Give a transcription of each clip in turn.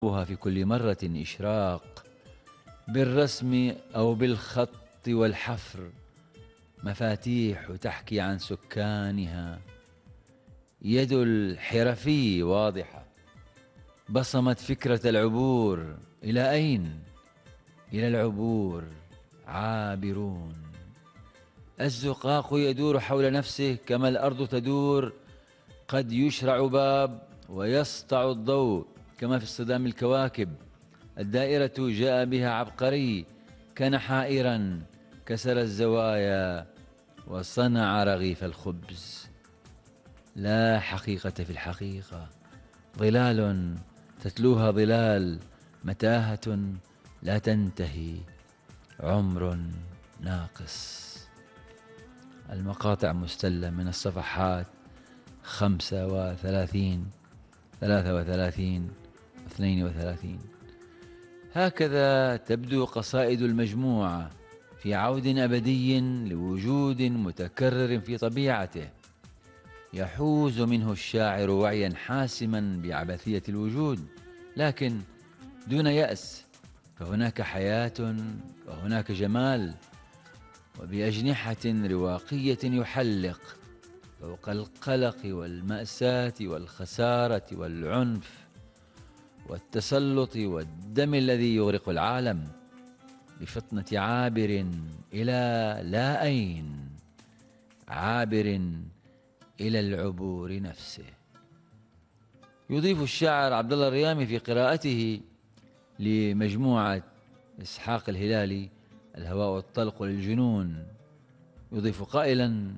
وها في كل مرة إشراق بالرسم أو بالخط والحفر، مفاتيح تحكي عن سكانها، يد الحرفي واضحة، بصمت فكرة العبور. إلى أين؟ إلى العبور عابرون. الزقاق يدور حول نفسه كما الأرض تدور، قد يشرع باب ويسطع الضوء كما في اصطدام الكواكب. الدائرة جاء بها عبقري، كان حائرا، كسر الزوايا وصنع رغيف الخبز. لا حقيقة في الحقيقة، ظلال تتلوها ظلال، متاهة لا تنتهي، عمر ناقص. المقاطع مستلة من الصفحات 35 33 32. هكذا تبدو قصائد المجموعة، في عود أبدي لوجود متكرر في طبيعته، يحوز منه الشاعر وعيا حاسما بعبثية الوجود، لكن دون يأس، فهناك حياة وهناك جمال، وبأجنحة رواقية يحلق فوق القلق والمأساة والخسارة والعنف والتسلط والدم الذي يغرق العالم، بفطنة عابر إلى لا أين، عابر إلى العبور نفسه. يضيف الشاعر عبد الله الريامي في قراءته لمجموعة إسحاق الهلالي الهواء الطلق للجنون، يضيف قائلا: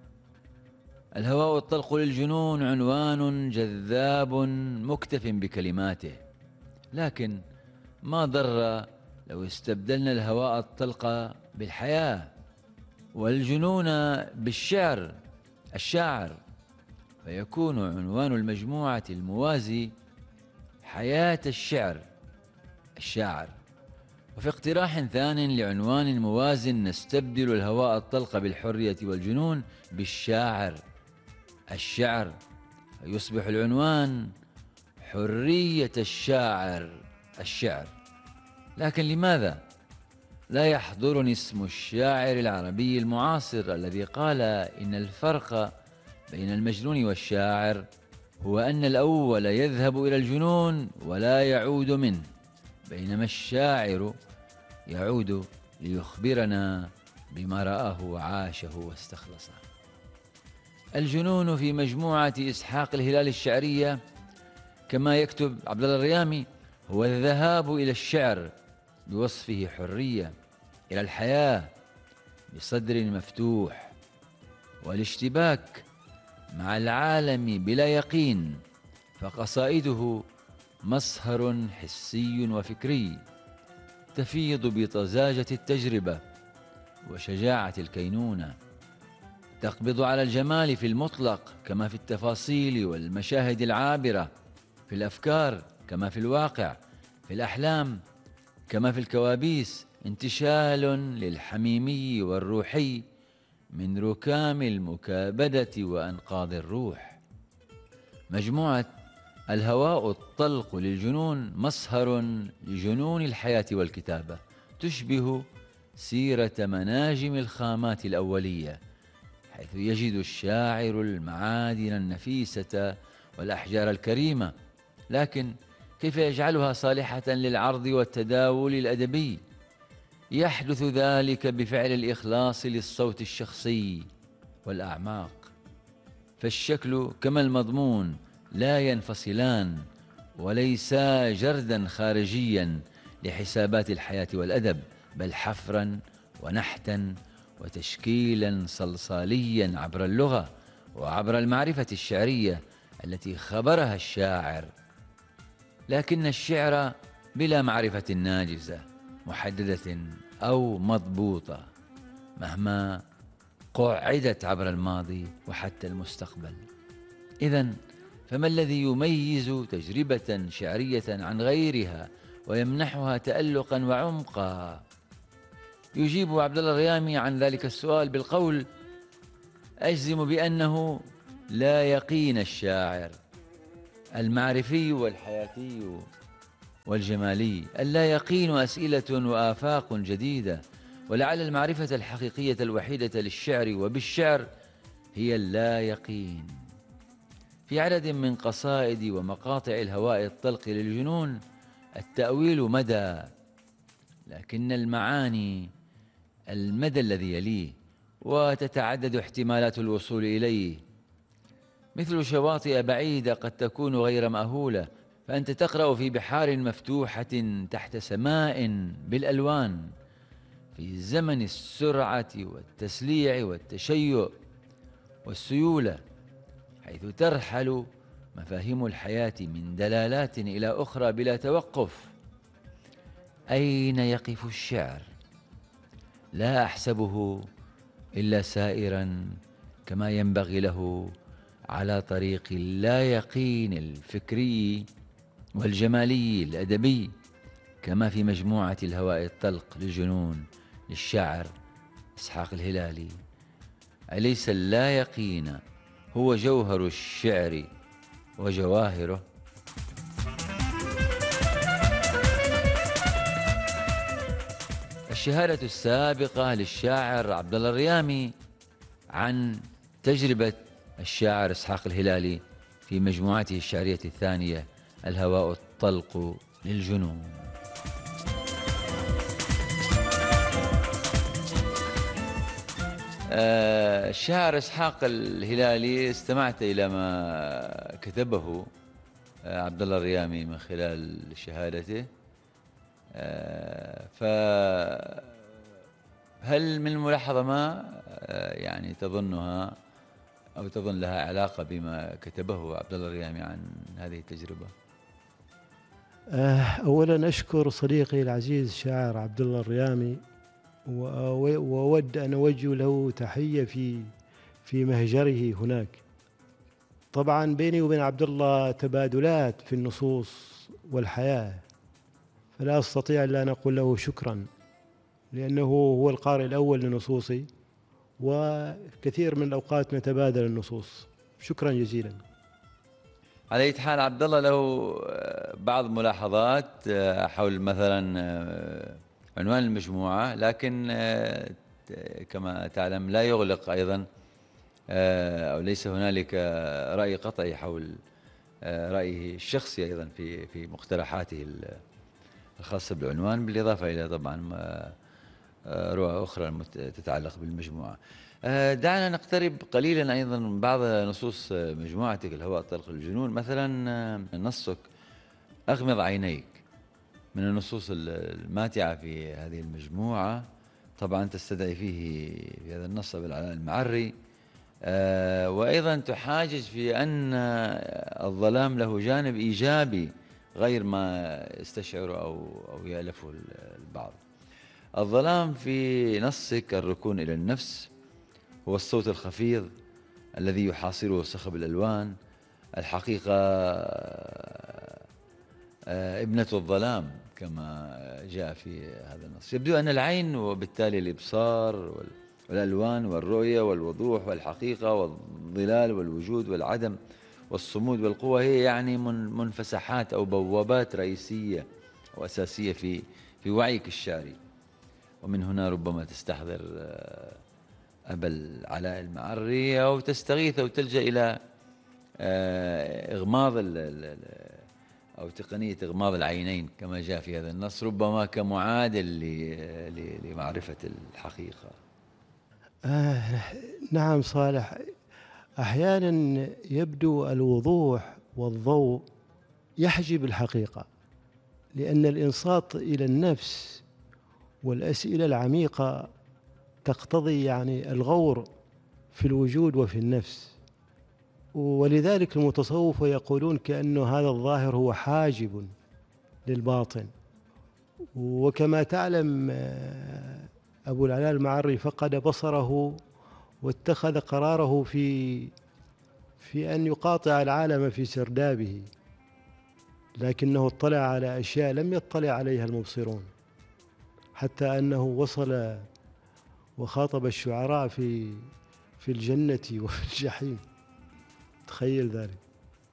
الهواء الطلق للجنون عنوان جذاب مكتف بكلماته، لكن ما ضر لو استبدلنا الهواء الطلق بالحياة والجنون بالشعر، الشاعر، فيكون عنوان المجموعة الموازي حياة الشعر، الشاعر. وفي اقتراح ثان لعنوان موازن نستبدل الهواء الطلق بالحرية والجنون بالشاعر، الشعر، فيصبح العنوان حرية الشاعر، الشعر. لكن لماذا لا يحضرني اسم الشاعر العربي المعاصر الذي قال إن الفرق بين المجنون والشاعر هو أن الأول يذهب إلى الجنون ولا يعود منه، بينما الشاعر يعود ليخبرنا بما رآه وعاشه واستخلصه. الجنون في مجموعة إسحاق الهلال الشعرية، كما يكتب عبد الله الريامي، هو الذهاب إلى الشعر بوصفه حرية، إلى الحياة بصدر مفتوح، والاشتباك مع العالم بلا يقين، فقصائده مسهر حسي وفكري تفيض بطزاجة التجربة وشجاعة الكينونة، تقبض على الجمال في المطلق كما في التفاصيل والمشاهد العابرة، في الأفكار كما في الواقع، في الأحلام كما في الكوابيس، انتشال للحميمي والروحي من ركام المكابدة وأنقاض الروح. مجموعة الهواء الطلق للجنون مسهر لجنون الحياة والكتابة، تشبه سيرة مناجم الخامات الأولية، حيث يجد الشاعر المعادن النفيسة والأحجار الكريمة، لكن كيف يجعلها صالحة للعرض والتداول الأدبي؟ يحدث ذلك بفعل الإخلاص للصوت الشخصي والأعماق، فالشكل كما المضمون لا ينفصلان، وليسا جردا خارجيا لحسابات الحياة والأدب، بل حفرا ونحتا وتشكيلا صلصاليا عبر اللغة وعبر المعرفة الشعرية التي خبرها الشاعر. لكن الشعر بلا معرفة ناجزة محددة أو مضبوطة، مهما قعدت عبر الماضي وحتى المستقبل. إذن فما الذي يميز تجربة شعرية عن غيرها ويمنحها تألقا وعمقا؟ يجيب عبد الله الريامي عن ذلك السؤال بالقول: أجزم بأنه لا يقين الشاعر المعرفي والحياتي والجمالي. اللا يقين أسئلة وآفاق جديدة، ولعل المعرفة الحقيقية الوحيدة للشعر وبالشعر هي اللا يقين. في عدد من قصائد ومقاطع الهواء الطلق للجنون التأويل مدى، لكن المعاني المدى الذي يليه، وتتعدد احتمالات الوصول إليه، مثل شواطئ بعيدة قد تكون غير مأهولة، فأنت تقرأ في بحار مفتوحة تحت سماء بالألوان، في زمن السرعة والتسليع والتشيؤ والسيولة، حيث ترحل مفاهيم الحياة من دلالات إلى أخرى بلا توقف. أين يقف الشعر؟ لا أحسبه إلا سائراً كما ينبغي له على طريق اللا يقين الفكري والجمالي الأدبي، كما في مجموعة الهواء الطلق للجنون للشاعر إسحاق الهلالي. أليس اللا يقين هو جوهر الشعر وجواهره؟ الشهادة السابقة للشاعر عبد الله الريامي عن تجربة الشاعر إسحاق الهلالي في مجموعته الشعرية الثانية الهواء الطلق للجنون. الشاعر إسحاق الهلالي استمعت إلى ما كتبه عبد الله الريامي من خلال شهادته. فهل من ملاحظة ما يعني تظنها أو تظن لها علاقة بما كتبه عبد الله الريامي عن هذه التجربة؟ أولا أشكر صديقي العزيز الشاعر عبد الله الريامي، وأود أن أوجه له تحية في مهجره هناك. طبعا بيني وبين عبد الله تبادلات في النصوص والحياة، فلا أستطيع إلا أن أقول له شكرا، لأنه هو القارئ الأول لنصوصي، وكثير من الأوقات نتبادل النصوص. شكرا جزيلا. على أي حال عبد الله له بعض ملاحظات حول مثلا عنوان المجموعة، لكن كما تعلم لا يغلق أيضا أو ليس هنالك رأي قطعي حول رأيه الشخصي أيضا في مقترحاته الخاصة بالعنوان، بالإضافة إلى طبعا رؤى أخرى تتعلق بالمجموعة. دعنا نقترب قليلا أيضا من بعض نصوص مجموعتك الهواء الطلق للجنون. مثلا نصك أغمض عينيك من النصوص الماتعة في هذه المجموعة، طبعا تستدعي فيه في هذا النص بالعلاء المعري، وأيضا تحاجج في أن الظلام له جانب إيجابي غير ما يستشعر أو يألفه البعض. الظلام في نصك الركون إلى النفس، هو الصوت الخفيض الذي يحاصره صخب الألوان، الحقيقة ابنة الظلام كما جاء في هذا النص. يبدو أن العين وبالتالي الإبصار والألوان والرؤية والوضوح والحقيقة والظلال والوجود والعدم والصمود والقوة هي يعني منفسحات أو بوابات رئيسية وأساسية في وعيك الشعري، ومن هنا ربما تستحضر أبا العلاء المعري أو تستغيث أو تلجأ إلى إغماض أو تقنية إغماض العينين كما جاء في هذا النص، ربما كمعادل لمعرفة الحقيقة. نعم صالح، أحيانا يبدو الوضوح والضوء يحجب الحقيقة، لأن الإنصات إلى النفس والأسئلة العميقة تقتضي يعني الغور في الوجود وفي النفس، ولذلك المتصوفة يقولون كأن هذا الظاهر هو حاجب للباطن. وكما تعلم أبو العلاء المعري فقد بصره واتخذ قراره في أن يقاطع العالم في سردابه، لكنه اطلع على أشياء لم يطلع عليها المبصرون، حتى أنه وصل وخاطب الشعراء في الجنة وفي الجحيم. تخيل ذلك.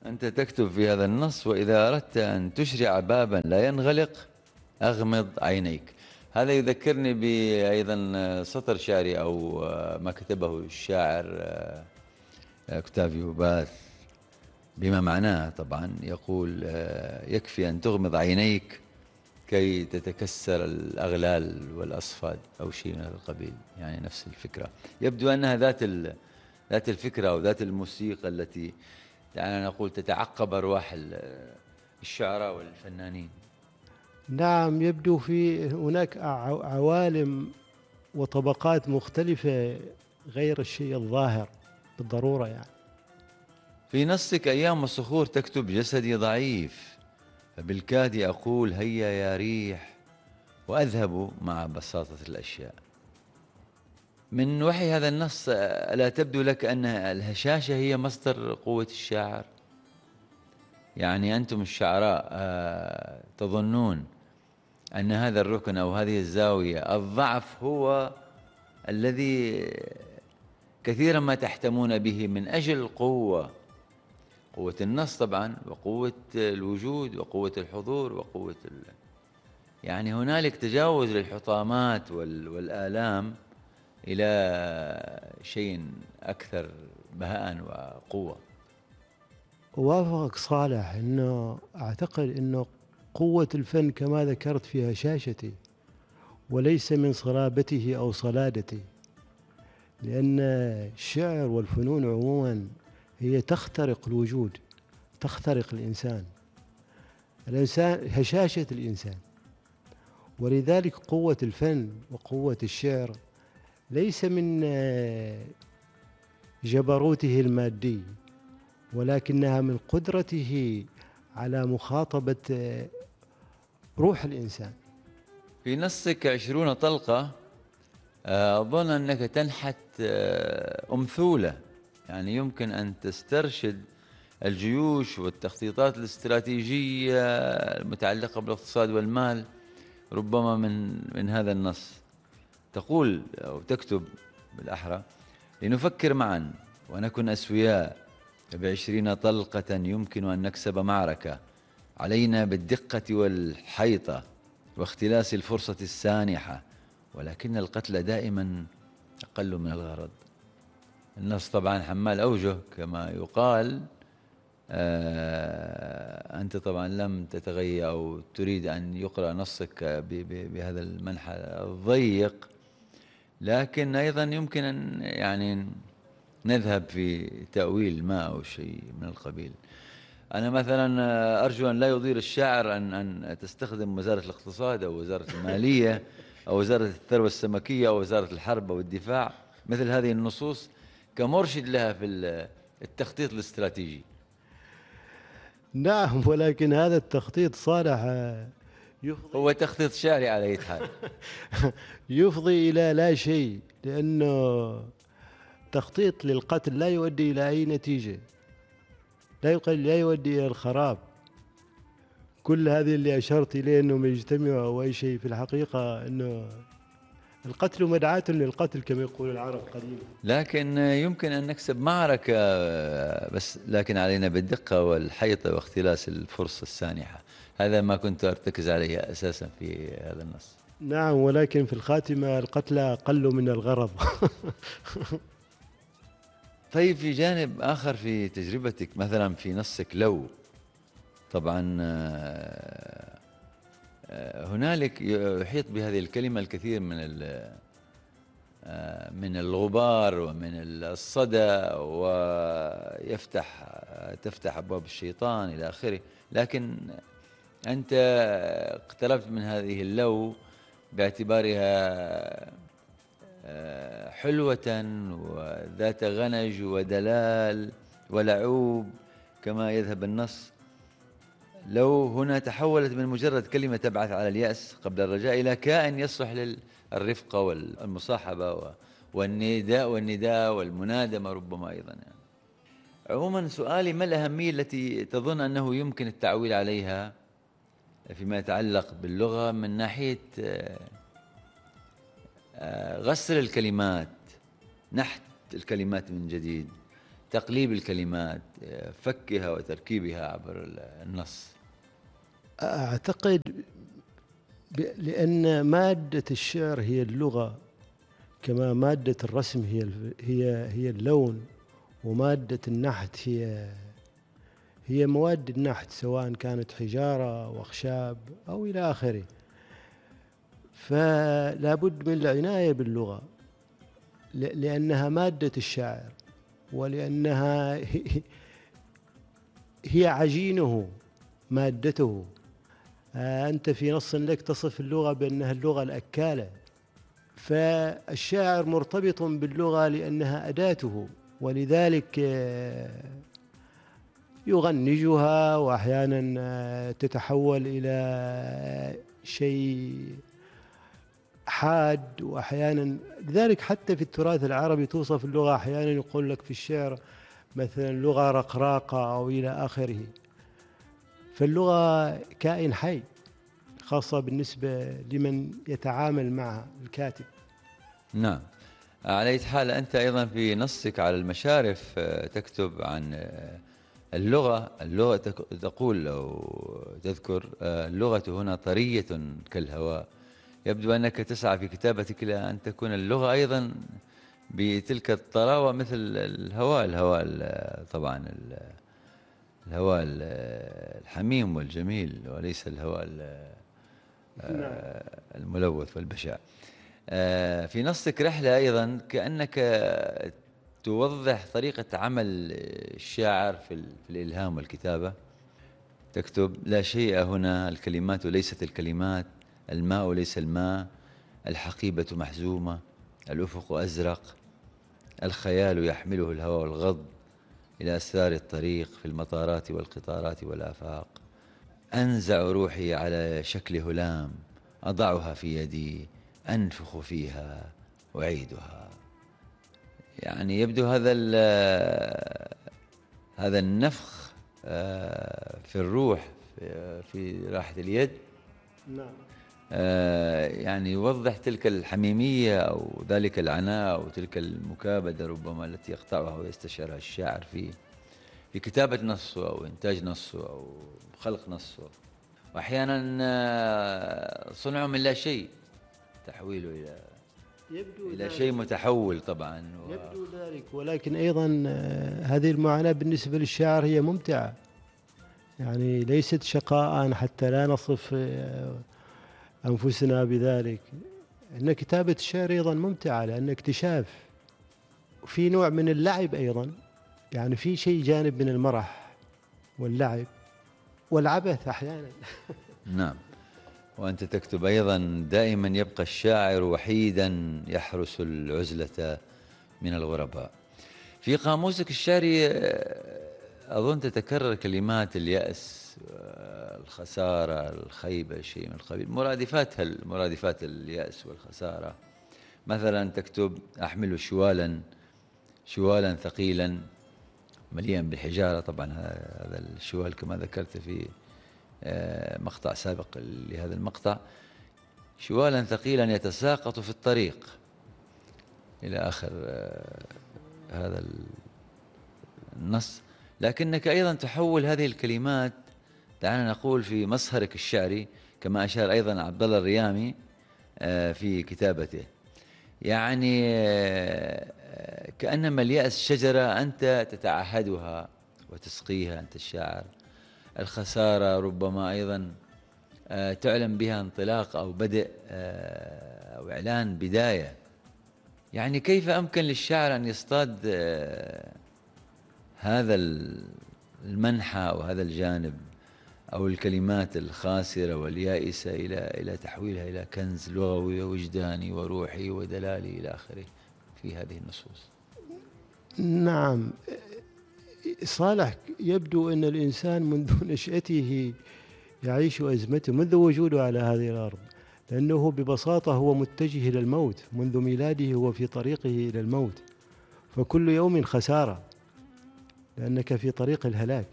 أنت تكتب في هذا النص: وإذا أردت أن تشرع بابا لا ينغلق أغمض عينيك. هذا يذكرني بأيضا سطر شعري أو ما كتبه الشاعر أوكتافيو باث، بما معناه طبعا، يقول: يكفي أن تغمض عينيك كي تتكسر الأغلال والأصفاد، أو شيء من هذا القبيل، يعني نفس الفكرة. يبدو أنها ذات الفكرة أو ذات الموسيقى التي دعنا نقول تتعقب أرواح الشعراء والفنانين. نعم، يبدو في هناك عوالم وطبقات مختلفة غير الشيء الظاهر بالضرورة يعني. في نصك أيام الصخور تكتب: جسدي ضعيف فبالكاد أقول هيا يا ريح وأذهب مع بساطة الأشياء. من وحي هذا النص ألا تبدو لك أن الهشاشة هي مصدر قوة الشاعر؟ يعني أنتم الشعراء تظنون أن هذا الركن أو هذه الزاوية الضعف هو الذي كثيرا ما تحتمون به من أجل قوة النص طبعا، وقوة الوجود، وقوة الحضور، وقوة يعني هنالك تجاوز للحطامات والآلام إلى شيء أكثر بهاء وقوة. أوافقك صالح، أنه أعتقد أنه قوة الفن كما ذكرت في هشاشته وليس من صلابته أو صلادته، لأن الشعر والفنون عموما هي تخترق الوجود، تخترق الإنسان هشاشة الإنسان. ولذلك قوة الفن وقوة الشعر ليس من جبروته المادي، ولكنها من قدرته على مخاطبة روح الإنسان. في نصك 20 طلقة أظن أنك تنحت أمثولة، يعني يمكن أن تسترشد الجيوش والتخطيطات الاستراتيجية المتعلقة بالاقتصاد والمال ربما من هذا النص. تقول أو تكتب بالأحرى: لنفكر معا ونكن أسوياء، ب20 طلقة يمكن أن نكسب معركة، علينا بالدقة والحيطة واختلاس الفرصة السانحة، ولكن القتل دائما أقل من الغرض. النص طبعا حمال أوجه كما يقال. أنت طبعا لم تتغير أو تريد أن يقرأ نصك بهذا المنحى الضيق، لكن أيضا يمكن أن يعني نذهب في تأويل ما أو شيء من القبيل. أنا مثلا أرجو أن لا يضير الشاعر أن تستخدم وزارة الاقتصاد أو وزارة المالية أو وزارة الثروة السمكية أو وزارة الحرب أو الدفاع مثل هذه النصوص كمرشد لها في التخطيط الاستراتيجي. نعم، ولكن هذا التخطيط صالح هو تخطيط شعري على أي حال. يفضي إلى لا شيء، لأنه تخطيط للقتل لا يؤدي إلى أي نتيجة، لا يؤدي إلى الخراب. كل هذه اللي أشرت إليه أنهم يجتمعوا أو أي شيء، في الحقيقة أنه القتل مدعاة للقتل كما يقول العرب قديما. لكن يمكن أن نكسب معركة، بس لكن علينا بالدقة والحيطة واختلاس الفرصة السانحة. هذا ما كنت أرتكز عليه أساسا في هذا النص. نعم، ولكن في الخاتمة القتل أقل من الغرض. طيب، في جانب آخر في تجربتك مثلا في نصك لو، طبعا هنالك يحيط بهذه الكلمة الكثير من الغبار ومن الصدى، تفتح أبواب الشيطان إلى آخره، لكن أنت اقتربت من هذه اللو باعتبارها حلوة وذات غنج ودلال ولعوب كما يذهب النص. لو هنا تحولت من مجرد كلمة تبعث على اليأس قبل الرجاء إلى كائن يصلح للرفقة والمصاحبة والنداء والمنادمة ربما أيضا يعني. عموما سؤالي: ما الأهمية التي تظن أنه يمكن التعويل عليها فيما يتعلق باللغة من ناحية غسل الكلمات، نحت الكلمات من جديد، تقليب الكلمات، فكها وتركيبها عبر النص؟ أعتقد لأن مادة الشعر هي اللغة، كما مادة الرسم هي اللون، ومادة النحت هي مواد النحت، سواء كانت حجارة وأخشاب أو إلى آخره. فلا بد من العناية باللغة لأنها مادة الشاعر، ولأنها هي عجينه، مادته. أنت في نص لك تصف اللغة بأنها اللغة الأكالة، فالشاعر مرتبط باللغة لأنها أداته، ولذلك يغنجها، وأحيانا تتحول إلى شيء حاد، وأحيانا لذلك حتى في التراث العربي توصف اللغة أحيانا يقول لك في الشعر مثلا لغة رقراقة أو إلى آخره. فاللغة كائن حي، خاصة بالنسبة لمن يتعامل مع الكاتب. نعم. على أي حال أنت أيضا في نصك على المشارف تكتب عن اللغة تقول أو تذكر اللغة هنا طرية كالهواء. يبدو أنك تسعى في كتابتك إلى أن تكون اللغة أيضا بتلك الطراوة مثل الهواء طبعا الهواء الحميم والجميل، وليس الهواء الملوث والبشع. في نصك رحلة أيضا كأنك توضح طريقة عمل الشاعر في الإلهام والكتابة. تكتب: لا شيء هنا، الكلمات ليست الكلمات، الماء ليس الماء، الحقيبة محزومة، الأفق أزرق، الخيال يحمله الهوى والغض إلى أسرار الطريق في المطارات والقطارات والآفاق، أنزع روحي على شكل هلام، أضعها في يدي، أنفخ فيها، أعيدها. يعني يبدو هذا النفخ في الروح في راحة اليد. نعم. يعني يوضح تلك الحميمية أو ذلك العناء أو تلك المكابدة ربما التي يقطعها ويستشعرها الشاعر في كتابة نصه أو إنتاج نصه أو خلق نصه، وأحيانا صنعه من لا شيء، تحويله إلى شيء متحول طبعا. يبدو ذلك، ولكن أيضا هذه المعاناة بالنسبة للشاعر هي ممتعة، يعني ليست شقاء حتى لا نصف أنفسنا بذلك. أن كتابة الشعر أيضا ممتعة لأن اكتشاف، وفي نوع من اللعب أيضا، يعني في شيء جانب من المرح واللعب والعبث أحيانا. نعم. وأنت تكتب أيضا: دائما يبقى الشاعر وحيدا يحرس العزلة من الغرباء. في قاموسك الشعري أظن تتكرر كلمات اليأس، الخسارة، الخيبة، شيء من القبيل، مرادفات اليأس والخسارة. مثلا تكتب: أحمل شوالا ثقيلا مليئا بالحجارة. طبعا هذا الشوال كما ذكرت في مقطع سابق لهذا المقطع: شوالا ثقيلا يتساقط في الطريق، إلى آخر هذا النص. لكنك أيضا تحول هذه الكلمات، دعنا نقول في مصهرك الشعري، كما أشار أيضا عبد الله الريامي في كتابته، يعني كأنما اليأس شجرة أنت تتعهدها وتسقيها أنت الشاعر. الخسارة ربما أيضا تعلن بها انطلاق أو بدء أو إعلان بداية. يعني كيف أمكن للشاعر أن يصطاد هذا المنحى أو هذا الجانب أو الكلمات الخاسرة واليائسة إلى تحويلها إلى كنز لغوي ووجداني وروحي ودلالي إلى آخره في هذه النصوص؟ نعم صالح، يبدو أن الإنسان منذ نشأته يعيش أزمته منذ وجوده على هذه الأرض، لأنه ببساطة هو متجه إلى الموت، منذ ميلاده هو في طريقه إلى الموت، فكل يوم خسارة لأنك في طريق الهلاك.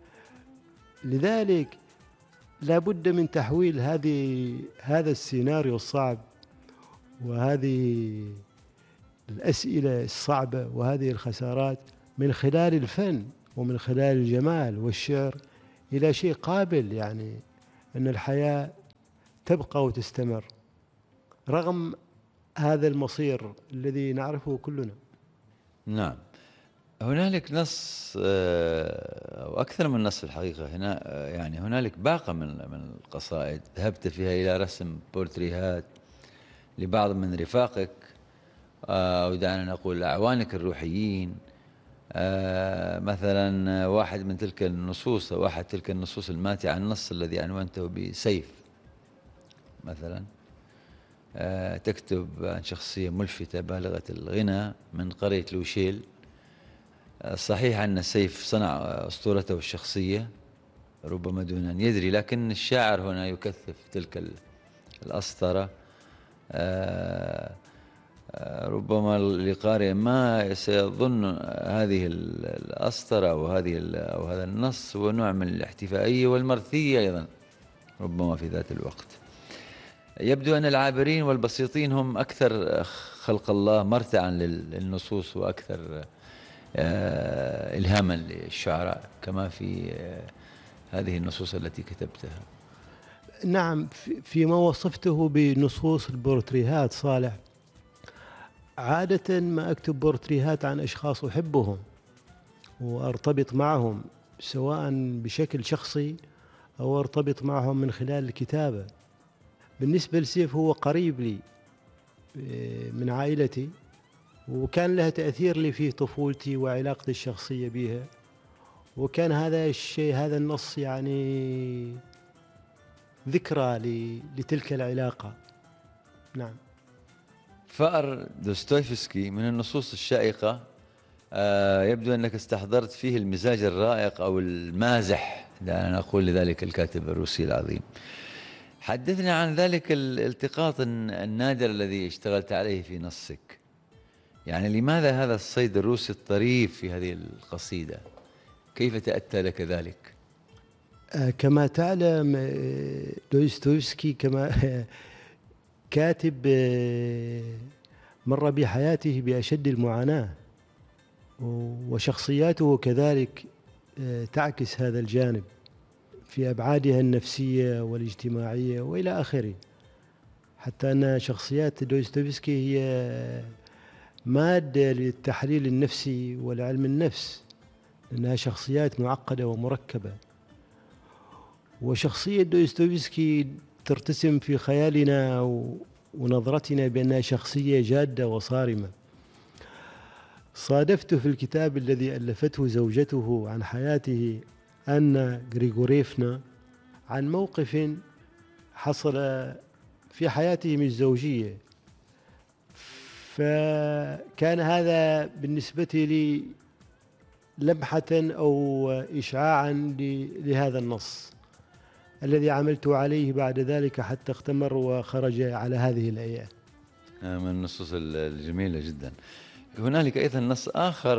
لذلك لا بد من تحويل هذا السيناريو الصعب وهذه الأسئلة الصعبة وهذه الخسارات من خلال الفن ومن خلال الجمال والشعر إلى شيء قابل، يعني أن الحياة تبقى وتستمر رغم هذا المصير الذي نعرفه كلنا. نعم. هنالك نص أو أكثر من نص في الحقيقة هنا، يعني هنالك باقة من القصائد ذهبت فيها إلى رسم بورتريهات لبعض من رفاقك، أو دعنا نقول أعوانك الروحيين. مثلا واحد من تلك النصوص أو أحد تلك النصوص الماتعة النص الذي عنونته بسيف مثلا. تكتب عن شخصية ملفتة بالغة الغنى من قرية لوشيل. صحيح أن سيف صنع أسطورته الشخصية ربما دون أن يدري، لكن الشاعر هنا يكثف تلك الأسطرة. ربما لقارئ ما سيظن هذه الأسطرة أو هذا النص هو نوع من الاحتفائية والمرثية أيضا ربما في ذات الوقت. يبدو أن العابرين والبسيطين هم أكثر خلق الله مرتعا للنصوص وأكثر إلهاما للشعراء كما في هذه النصوص التي كتبتها. نعم، فيما وصفته بنصوص البورتريهات صالح، عادة ما أكتب بورتريهات عن أشخاص أحبهم وأرتبط معهم سواء بشكل شخصي أو أرتبط معهم من خلال الكتابة. بالنسبة لسيف هو قريب لي من عائلتي، وكان له تأثير لي في طفولتي وعلاقتي الشخصية بها، وكان هذا الشيء هذا النص يعني ذكرى لتلك العلاقة. نعم. فأر دوستويفسكي من النصوص الشائقة، يبدو أنك استحضرت فيه المزاج الرائق أو المازح، دعنا نقول لذلك الكاتب الروسي العظيم. حدثنا عن ذلك الالتقاط النادر الذي اشتغلت عليه في نصك. يعني لماذا هذا الصيد الروسي الطريف في هذه القصيدة؟ كيف تأتى لك ذلك؟ كما تعلم دوستويفسكي كما كاتب مر بحياته بأشد المعاناة، وشخصياته كذلك تعكس هذا الجانب في أبعادها النفسية والاجتماعية وإلى آخره، حتى أن شخصيات دوستويفسكي هي مادة للتحليل النفسي والعلم النفس، لأنها شخصيات معقدة ومركبة. وشخصية دوستويفسكي ترتسم في خيالنا ونظرتنا بأنها شخصية جادة وصارمة. صادفت في الكتاب الذي ألفته زوجته عن حياته أنا غريغوريفنا عن موقف حصل في حياتهم الزوجية، فكان هذا بالنسبة لي لمحة أو إشعاعا لهذا النص الذي عملت عليه بعد ذلك حتى اختمر وخرج على هذه الآيات. من النصوص الجميلة جدا. هنالك أيضا نص آخر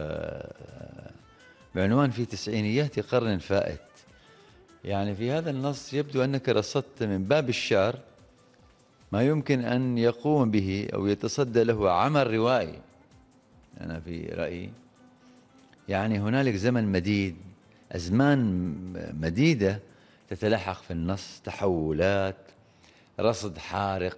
بعنوان في تسعينيات قرن فائت. يعني في هذا النص يبدو أنك رصدت من باب الشعر ما يمكن أن يقوم به أو يتصدى له عمل روائي. أنا في رأيي يعني هنالك زمن مديد، أزمان مديدة تتلاحق في النص، تحولات، رصد حارق،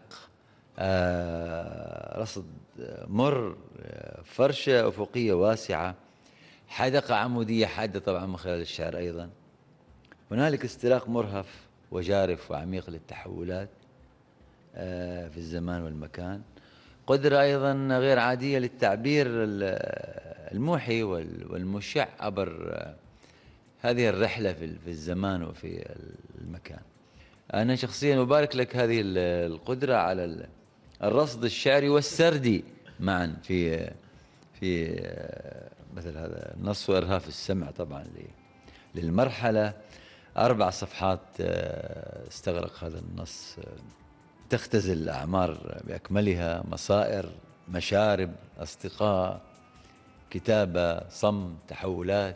رصد مر، فرشة أفقية واسعة، حدقة عمودية حادة طبعا من خلال الشعر أيضا. هنالك استراق مرهف وجارف وعميق للتحولات في الزمان والمكان، قدرة أيضا غير عادية للتعبير الموحي والمشع عبر هذه الرحلة في الزمان وفي المكان. أنا شخصيا أبارك لك هذه القدرة على الرصد الشعري والسردي معا في مثل هذا النص وإرهاف السمع طبعا للمرحلة. 4 صفحات استغرق هذا النص، تختزل الأعمار بأكملها، مصائر، مشارب، أصدقاء، كتابة، صم، تحولات.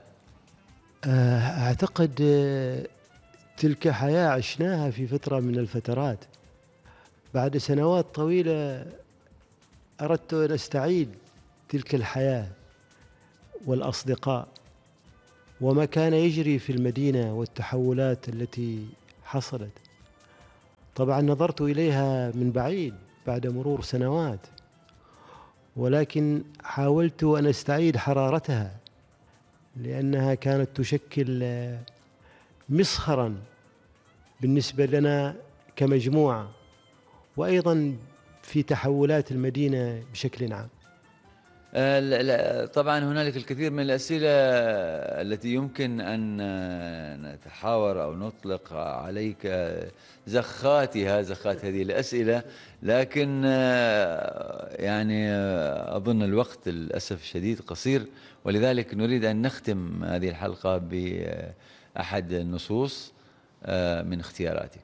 أعتقد تلك حياة عشناها في فترة من الفترات. بعد سنوات طويلة أردت أن أستعيد تلك الحياة، والأصدقاء وما كان يجري في المدينة والتحولات التي حصلت. طبعا نظرت إليها من بعيد بعد مرور سنوات، ولكن حاولت أن أستعيد حرارتها، لأنها كانت تشكل مسخرا بالنسبة لنا كمجموعة، وأيضا في تحولات المدينة بشكل عام. طبعا هنالك الكثير من الأسئلة التي يمكن أن نتحاور أو نطلق عليك زخات هذه الأسئلة، لكن يعني أظن الوقت للأسف الشديد قصير، ولذلك نريد أن نختم هذه الحلقة بأحد النصوص من اختياراتك.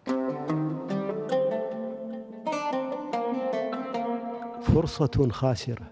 فرصة خاسرة،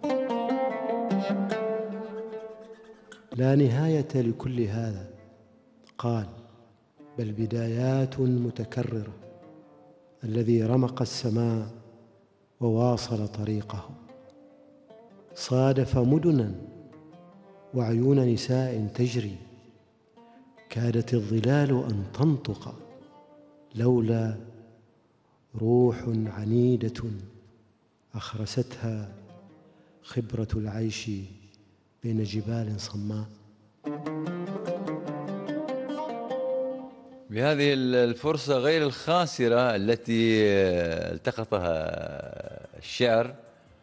لا نهاية لكل هذا، قال بل بدايات متكررة. الذي رمق السماء وواصل طريقه، صادف مدنا وعيون نساء تجري، كادت الظلال أن تنطق لولا روح عنيدة أخرستها خبرة العيش بين جبال صماء. بهذه الفرصة غير الخاسرة التي التقطها الشعر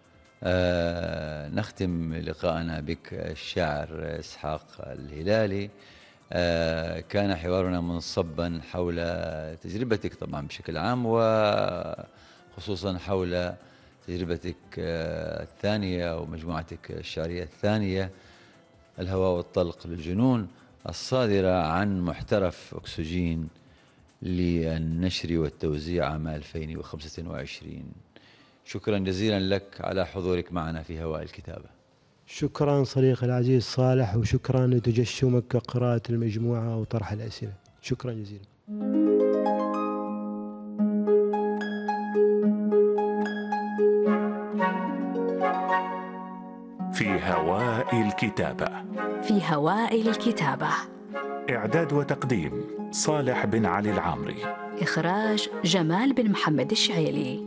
نختم لقاءنا بك الشاعر إسحاق الهلالي. كان حوارنا منصبا حول تجربتك طبعا بشكل عام، وخصوصا حول تجربتك الثانية ومجموعتك الشعرية الثانية الهوى والطلق للجنون، الصادرة عن محترف أكسجين للنشر والتوزيع عام 2025. شكرا جزيلا لك على حضورك معنا في هواء الكتابة. شكرا صديقي العزيز صالح، وشكرا لتجشمك قراءة المجموعة وطرح الأسئلة. شكرا جزيلا. في هواء الكتابة. في هواء الكتابة. إعداد وتقديم صالح بن علي العامري. إخراج جمال بن محمد الشعيلي.